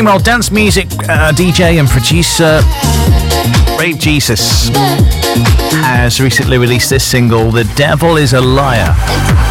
Meanwhile, dance music DJ and producer Rave Jesus has recently released this single, The Devil is a Liar.